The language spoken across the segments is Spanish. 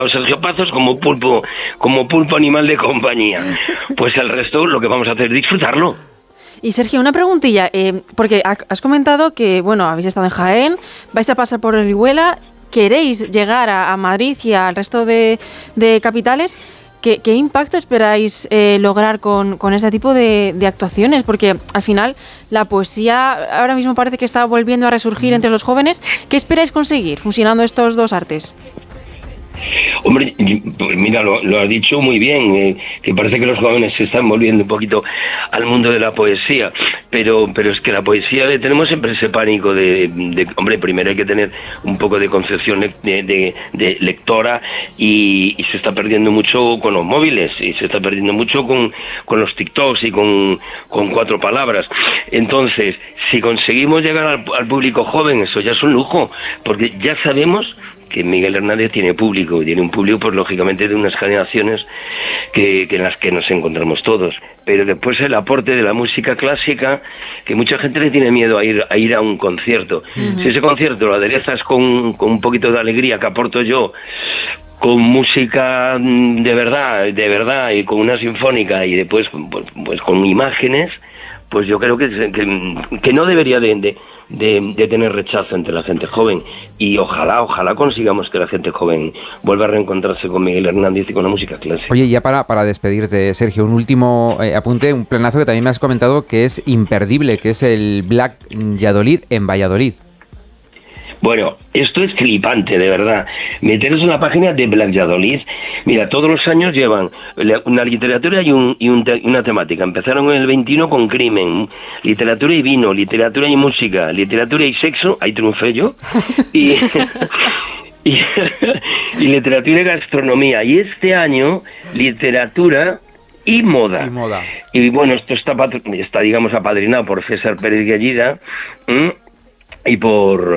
Sergio Pazos como pulpo animal de compañía. Pues el resto lo que vamos a hacer es disfrutarlo. Y Sergio, una preguntilla, porque has comentado que, bueno, habéis estado en Jaén, vais a pasar por Orihuela, queréis llegar a Madrid y al resto de capitales. ¿Qué impacto esperáis lograr con este tipo de actuaciones? Porque al final la poesía ahora mismo parece que está volviendo a resurgir entre los jóvenes. ¿Qué esperáis conseguir fusionando estos dos artes? Hombre, pues mira, lo has dicho muy bien, que parece que los jóvenes se están volviendo un poquito al mundo de la poesía, pero es que la poesía tenemos siempre ese pánico de hombre, primero hay que tener un poco de concepción de lectora y se está perdiendo mucho con los móviles y se está perdiendo mucho con los TikToks y con 4 palabras. Entonces, si conseguimos llegar al público joven, eso ya es un lujo, porque ya sabemos que Miguel Hernández tiene público, y tiene un público pues lógicamente de unas generaciones que en las que nos encontramos todos, pero después el aporte de la música clásica, que mucha gente le tiene miedo a ir a un concierto. Si ese concierto lo aderezas con un poquito de alegría que aporto yo, con música de verdad y con una sinfónica y después pues con imágenes, pues yo creo que no debería de tener rechazo entre la gente joven, y ojalá consigamos que la gente joven vuelva a reencontrarse con Miguel Hernández y con la música clásica. Oye, ya para despedirte, Sergio, un último apunte, un planazo que también me has comentado que es imperdible, que es el Black Valladolid en Valladolid. Bueno, esto es flipante, de verdad. Meteros en la página de Black Valladolid. Mira, todos los años llevan una literatura y una temática. Empezaron en el 21 con crimen, literatura y vino, literatura y música, literatura y sexo, ahí triunfé yo, y literatura y gastronomía. Y este año, literatura y moda. Y bueno, esto está digamos, apadrinado por César Pérez Gallida, y por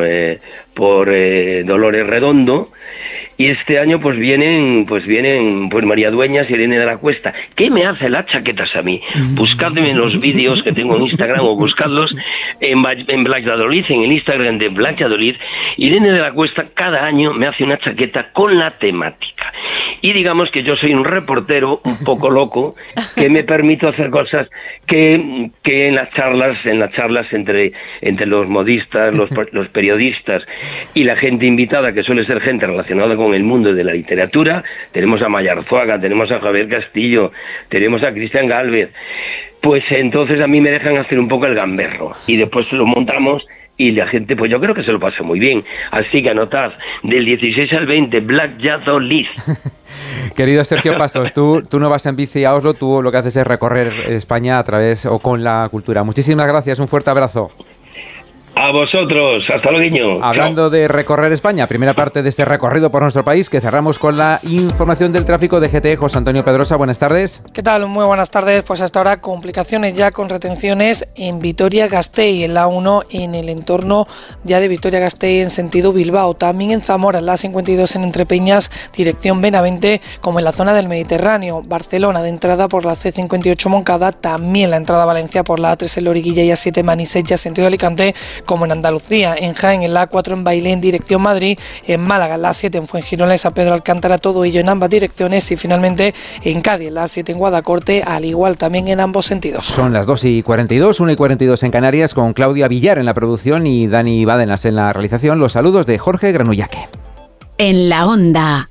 Dolores Redondo, y este año pues vienen María Dueñas y Irene de la Cuesta. ¿Qué me hace las chaquetas a mí? Buscadme en los vídeos que tengo en Instagram o buscadlos en Black Valladolid, en el Instagram de Black Valladolid. Irene de la Cuesta cada año me hace una chaqueta con la temática. Y digamos que yo soy un reportero un poco loco, que me permito hacer cosas que en las charlas entre los modistas, los periodistas y la gente invitada, que suele ser gente relacionada con el mundo de la literatura, tenemos a Maya Arzuaga, tenemos a Javier Castillo, tenemos a Cristian Gálvez, pues entonces a mí me dejan hacer un poco el gamberro y después lo montamos. Y la gente, pues yo creo que se lo pasa muy bien. Así que anotad, del 16 al 20, Black Valladolid. Querido Sergio Pastos, tú no vas en bici a Oslo, tú lo que haces es recorrer España a través o con la cultura. Muchísimas gracias, un fuerte abrazo. A vosotros, hasta luego. Hablando de recorrer España, primera parte de este recorrido por nuestro país, que cerramos con la información del tráfico de GT. José Antonio Pedrosa, buenas tardes. ¿Qué tal? Muy buenas tardes. Pues hasta ahora complicaciones ya con retenciones en Vitoria-Gasteiz, en la A1 en el entorno ya de Vitoria-Gasteiz en sentido Bilbao. También en Zamora, en la A52 en Entrepeñas, dirección Benavente, como en la zona del Mediterráneo. Barcelona de entrada por la C58 Moncada, también la entrada a Valencia por la A3 en Loriguilla y A7 Manises, sentido Alicante, como en Andalucía, en Jaén, en la A4 en Bailén, dirección Madrid, en Málaga, en la A7 en Fuengirola, San Pedro Alcántara, todo ello en ambas direcciones, y finalmente en Cádiz, en la A7 en Guadacorte, al igual también en ambos sentidos. Son las 2:42, 1:42 en Canarias, con Claudia Villar en la producción y Dani Bádenas en la realización. Los saludos de Jorge Granullaque. En la Onda.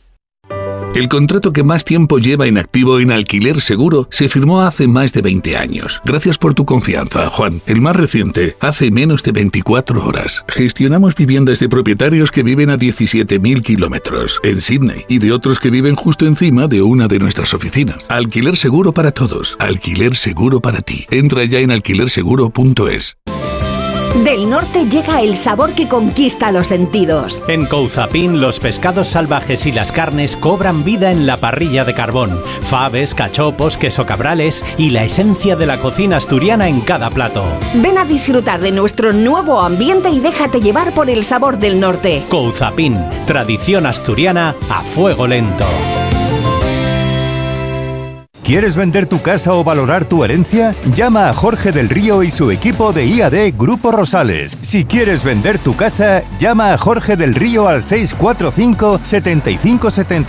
El contrato que más tiempo lleva en activo en Alquiler Seguro se firmó hace más de 20 años. Gracias por tu confianza, Juan. El más reciente, hace menos de 24 horas. Gestionamos viviendas de propietarios que viven a 17.000 kilómetros en Sydney y de otros que viven justo encima de una de nuestras oficinas. Alquiler Seguro para todos. Alquiler Seguro para ti. Entra ya en alquilerseguro.es. Del norte llega el sabor que conquista los sentidos. En Couzapin, los pescados salvajes y las carnes cobran vida en la parrilla de carbón. Faves, cachopos, queso cabrales y la esencia de la cocina asturiana en cada plato. Ven a disfrutar de nuestro nuevo ambiente y déjate llevar por el sabor del norte. Couzapin, tradición asturiana a fuego lento. ¿Quieres vender tu casa o valorar tu herencia? Llama a Jorge del Río y su equipo de IAD Grupo Rosales. Si quieres vender tu casa, llama a Jorge del Río al 645 75 70.